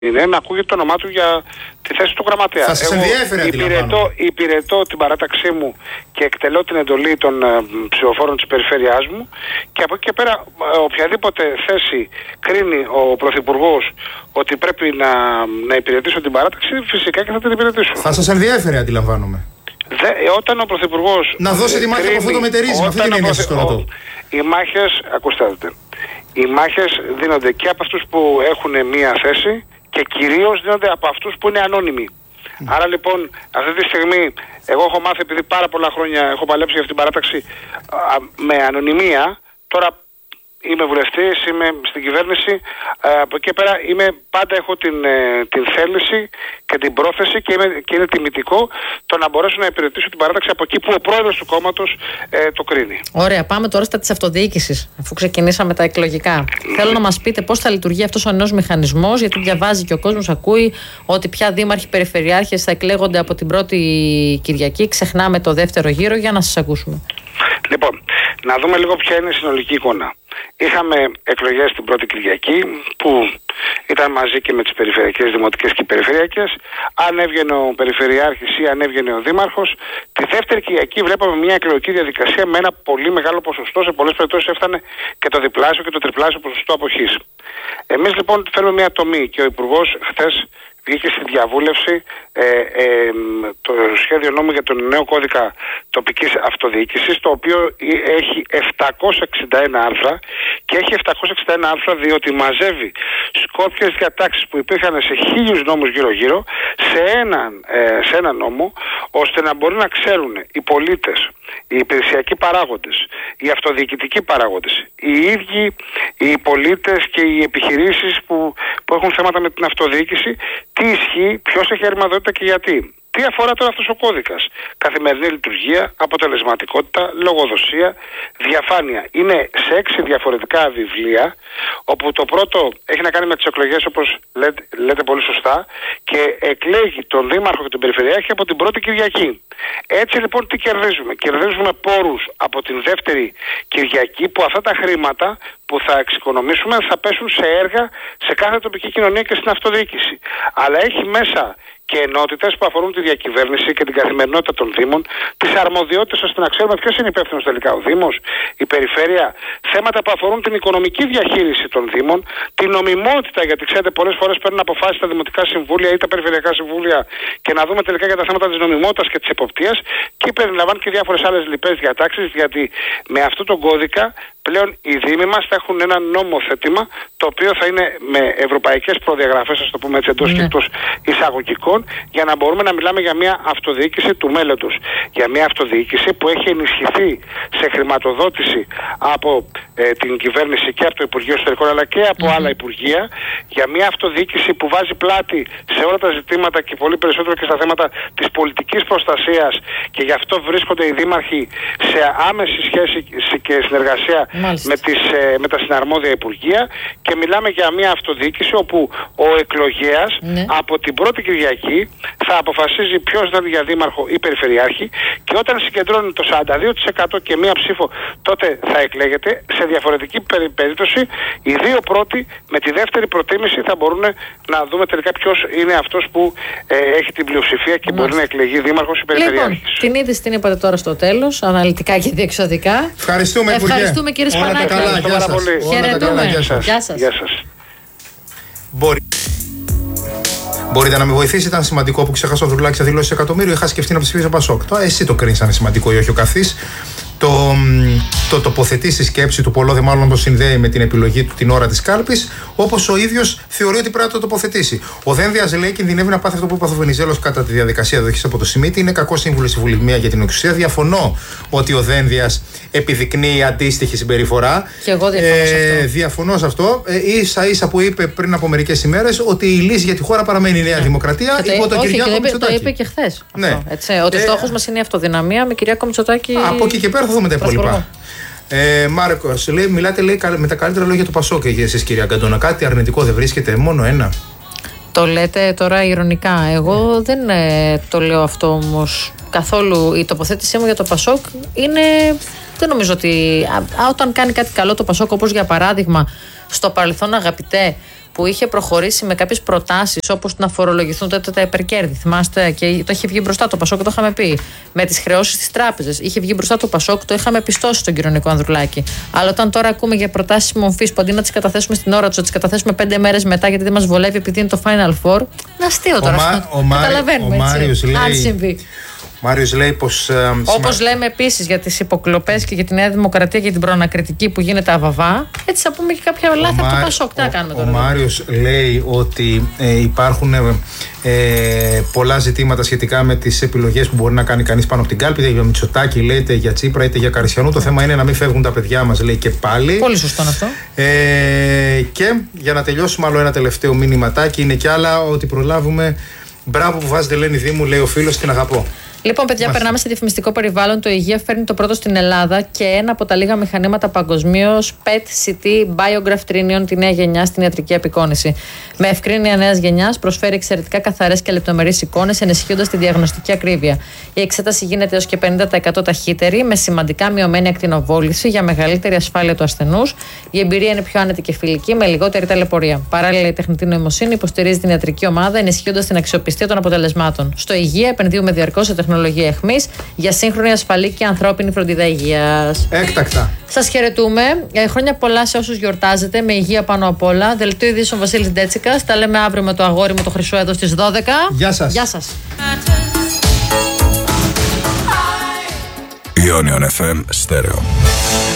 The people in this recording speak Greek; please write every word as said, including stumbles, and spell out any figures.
είναι να ακούγεται το όνομά του για τη θέση του γραμματέα. Θα σας ενδιέφερε, υπηρετώ, υπηρετώ την παράταξή μου και εκτελώ την εντολή των ε, ψηφοφόρων της περιφέρειάς μου και από εκεί και πέρα ε, οποιαδήποτε θέση κρίνει ο Πρωθυπουργός ότι πρέπει να, να υπηρετήσω την παράταξη, φυσικά και θα την υπηρετήσω. Θα σας ενδιέφερε, αντιλαμβάνομαι. Δε, όταν ο Πρωθυπουργός να δώσει τη μάχη από αυτό το μετερίζημα, αυτή την έννοια σας το ρωτώ. Οι μάχες, ακούστε, οι μάχες δίνονται και από αυτούς που έχουν μία θέση και κυρίως δίνονται από αυτούς που είναι ανώνυμοι. Mm. Άρα λοιπόν αυτή τη στιγμή εγώ έχω μάθει, επειδή πάρα πολλά χρόνια έχω παλέψει για αυτήν την παράταξη α, με ανωνυμία, τώρα είμαι βουλευτής, είμαι στην κυβέρνηση, α, από εκεί και πέρα είμαι, πάντα έχω την, ε, την θέληση και την πρόθεση και, είμαι, και είναι τιμητικό το να μπορέσω να υπηρετήσω την παράταξη από εκεί που ο πρόεδρος του κόμματος ε, το κρίνει. Ωραία, πάμε τώρα στα της αυτοδιοίκησης, αφού ξεκινήσαμε τα εκλογικά. Mm. Θέλω να μας πείτε πώς θα λειτουργεί αυτός ο νέος μηχανισμός, γιατί διαβάζει και ο κόσμος, ακούει ότι πια δήμαρχοι περιφερειάρχες θα εκλέγονται από την πρώτη Κυριακή. Ξεχνάμε το δεύτερο γύρο, για να σας ακούσουμε. Λοιπόν, να δούμε λίγο ποια είναι η συνολική εικόνα. Είχαμε εκλογές την πρώτη Κυριακή που ήταν μαζί και με τις περιφερειακές, δημοτικές και περιφερειακές. Αν έβγαινε ο περιφερειάρχης ή αν έβγαινε ο δήμαρχος, τη δεύτερη Κυριακή βλέπαμε μια εκλογική διαδικασία με ένα πολύ μεγάλο ποσοστό. Σε πολλές περιπτώσεις έφτανε και το διπλάσιο και το τριπλάσιο ποσοστό αποχής. Εμείς λοιπόν θέλουμε μια τομή και ο Υπουργός χθες βγήκε στη διαβούλευση ε, ε, το σχέδιο νόμου για τον νέο κώδικα τοπικής αυτοδιοίκησης, το οποίο έχει επτακόσια εξήντα ένα άρθρα και έχει επτακόσια εξήντα ένα άρθρα διότι μαζεύει σκόπιες διατάξεις που υπήρχαν σε χίλιους νόμους γύρω-γύρω σε έναν, ε, σε έναν νόμο, ώστε να μπορούν να ξέρουν οι πολίτες, οι υπηρεσιακοί παράγοντες, οι αυτοδιοικητικοί παράγοντες, οι ίδιοι οι πολίτες και οι επιχειρήσεις που, που έχουν θέματα με την αυτοδιοίκηση, τι ισχύει, ποιος έχει αρμοδιότητα και γιατί. Τι αφορά τώρα αυτός ο κώδικας? Καθημερινή λειτουργία, αποτελεσματικότητα, λογοδοσία, διαφάνεια. Είναι σε έξι διαφορετικά βιβλία, όπου το πρώτο έχει να κάνει με τις εκλογές, όπως λέτε, λέτε πολύ σωστά, και εκλέγει τον δήμαρχο και τον περιφερειάρχη από την πρώτη Κυριακή. Έτσι λοιπόν τι κερδίζουμε? Κερδίζουμε πόρους από την δεύτερη Κυριακή, που αυτά τα χρήματα που θα εξοικονομήσουμε θα πέσουν σε έργα σε κάθε τοπική κοινωνία και στην αυτοδιοίκηση. Αλλά έχει μέσα και ενότητες που αφορούν τη διακυβέρνηση και την καθημερινότητα των Δήμων, τις αρμοδιότητες ώστε να ξέρουμε ποιος είναι υπεύθυνος τελικά, ο Δήμος, η Περιφέρεια, θέματα που αφορούν την οικονομική διαχείριση των Δήμων, την νομιμότητα, γιατί ξέρετε πολλές φορές παίρνουν αποφάσεις τα Δημοτικά Συμβούλια ή τα Περιφερειακά Συμβούλια και να δούμε τελικά για τα θέματα της νομιμότητας και της εποπτείας, και περιλαμβάνουν και διάφορες άλλες λοιπές διατάξεις, γιατί με αυτόν τον κώδικα πλέον οι Δήμοι μας θα έχουν ένα νομοθέτημα το οποίο θα είναι με ευρωπαϊκές προδιαγραφές, ας το πούμε έτσι, εντός και εκτός εισαγωγικών, για να μπορούμε να μιλάμε για μια αυτοδιοίκηση του μέλλοντος. Για μια αυτοδιοίκηση που έχει ενισχυθεί σε χρηματοδότηση από ε, την κυβέρνηση και από το Υπουργείο Εσωτερικών αλλά και από mm-hmm. άλλα υπουργεία. Για μια αυτοδιοίκηση που βάζει πλάτη σε όλα τα ζητήματα και πολύ περισσότερο και στα θέματα της πολιτικής προστασίας, και γι' αυτό βρίσκονται οι δήμαρχοι σε άμεση σχέση και συνεργασία με, τις, με τα συναρμόδια υπουργεία, και μιλάμε για μια αυτοδιοίκηση όπου ο εκλογέας ναι. από την πρώτη Κυριακή θα αποφασίζει ποιος θα είναι για δήμαρχο ή περιφερειάρχη, και όταν συγκεντρώνει το σαράντα δύο τοις εκατό και μία ψήφο, τότε θα εκλέγεται. Σε διαφορετική περίπτωση οι δύο πρώτοι με τη δεύτερη προτίμηση θα μπορούν να δούμε τελικά ποιος είναι αυτός που ε, έχει την πλειοψηφία και Μάλιστα. μπορεί να εκλεγεί δήμαρχος ή περιφερειάρχης. Λοιπόν, την είδηση την είπατε τώρα στο τέλος, αναλυτικά και διεξοδικά. Ευχαριστούμε, Ευχαριστούμε κύριε Σπανάκη. Χαιρετούμε. Γεια σας. Γεια σας. Γεια σας. Μπορεί... Μπορείτε να με βοηθήσει? Ήταν σημαντικό που ξέχασα ο Ανδρουλάκης θα δηλώσει εκατομμύριο. Είχα σκεφτεί να ψηφίσω Πασόκ. Τώρα εσύ το κρίνεις αν είναι σημαντικό ή όχι ο καθής. Το, το τοποθετεί στη σκέψη του Πολώδη, μάλλον το συνδέει με την επιλογή του την ώρα της κάλπης, όπως ο ίδιος θεωρεί ότι πρέπει να το τοποθετήσει. Ο Δένδιας λέει: κινδυνεύει να πάθει αυτό που είπε ο Βενιζέλος κατά τη διαδικασία δοχής από το Σιμίτη. Είναι κακό σύμβουλο στη Βουλημία για την εξουσία. Διαφωνώ ότι ο Δένδιας επιδεικνύει αντίστοιχη συμπεριφορά. Και εγώ διαφωνώ ε, σε αυτό. Διαφωνώ σε αυτό. Ε, ίσα ίσα που είπε πριν από μερικές ημέρες ότι η λύση για τη χώρα παραμένει η Νέα ναι. Δημοκρατία. Και υπό τον όχι, Κυριάκο και το, είπε, Μητσοτάκη. το είπε και χθες. Ναι. Ότι ο ε, στόχος μας είναι η αυτοδυναμία με Κυριάκο Μητσοτάκη. Από εκεί και πέρα θα δούμε τα υπόλοιπα. Ε, Μάρκος, λέει, μιλάτε λέει, με τα καλύτερα λόγια του Πασόκ και εσείς, κυρία Γκαντώνα. Κάτι αρνητικό δεν βρίσκεται? Μόνο ένα. Το λέτε τώρα ειρωνικά. Εγώ mm. δεν ε, το λέω αυτό όμως καθόλου. Η τοποθέτησή μου για το Πασόκ είναι. Δεν νομίζω ότι. Α, όταν κάνει κάτι καλό το Πασόκ, όπως για παράδειγμα στο παρελθόν, αγαπητέ, που είχε προχωρήσει με κάποιες προτάσεις όπως να φορολογηθούν τότε τα υπερκέρδη. Θυμάστε, και το είχε βγει μπροστά το Πασόκ, το είχαμε πει. Με τις χρεώσεις της τράπεζας. Είχε βγει μπροστά το Πασόκ, το είχαμε πιστώσει τον κύριο Νίκο Ανδρουλάκη. Αλλά όταν τώρα ακούμε για προτάσεις μομφής που αντί να τις καταθέσουμε στην ώρα τους, να τις καταθέσουμε πέντε μέρες μετά γιατί δεν μας βολεύει επειδή είναι το Final Four. Να αστείο τώρα. Ο, ο, Καταλαβαίνουμε. Ο Μάριος λέει. Αν συμβεί. Μάριος λέει πως. Ε, Όπως σημα... λέμε επίσης για τις υποκλοπές και για τη Νέα Δημοκρατία και την προανακριτική που γίνεται αβαβά, έτσι θα πούμε και κάποια λάθη από το Πασόκ. Τι κάνουμε τώρα. Ο Μάριος λέει ότι ε, υπάρχουν ε, ε, πολλά ζητήματα σχετικά με τις επιλογές που μπορεί να κάνει κανείς πάνω από την κάλπη. Είτε για Μητσοτάκη, λέει, είτε για Τσίπρα, είτε για Καρισιανού. Το θέμα είναι να μην φεύγουν τα παιδιά μας, λέει, και πάλι. Πολύ σωστό αυτό. Ε, και για να τελειώσουμε, άλλο ένα τελευταίο μήνυματάκι. Είναι κι άλλα ότι προλάβουμε. Μπράβο που βάζετε, Ελένη Δήμου, λέει ο φίλος, την αγαπώ. Λοιπόν, παιδιά, Μάλιστα. περνάμε σε διαφημιστικό περιβάλλον. Το Υγεία φέρνει το πρώτο στην Ελλάδα και ένα από τα λίγα μηχανήματα παγκοσμίως πι ι τι σι τι Biograph Trinion, τη νέα γενιά στην ιατρική απεικόνηση. Με ευκρίνεια νέας γενιάς προσφέρει εξαιρετικά καθαρές και λεπτομερείς εικόνες, ενισχύοντας τη διαγνωστική ακρίβεια. Η εξέταση γίνεται έως και πενήντα τοις εκατό ταχύτερη, με σημαντικά μειωμένη ακτινοβόληση για μεγαλύτερη ασφάλεια του ασθενούς. Η εμπειρία είναι πιο άνετη και φιλική, με λιγότερη ταλαιπωρία. Παράλληλα, η τεχνητή νοημοσύνη υποστηρίζει την ιατρική ομάδα, ενισχύοντας την αξιοπιστία των αποτελεσμάτων. Στο Υγεία επενδύουμε διαρκώς σε τεχνολογία αιχμής για σύγχρονη, ασφαλή και ανθρώπινη φροντίδα υγείας. Έκτακτα. Σας χαιρετούμε. Ε, χρόνια πολλά σε όσους γιορτάζετε, με υγεία πάνω απ' όλα. Δελτίο ειδήσεων Βασίλης Ντέτσικας. Τα λέμε αύριο με το αγόρι μου το χρυσό εδώ στις δώδεκα. Γεια σας. Γεια σας. Ionion εφ εμ Stereo.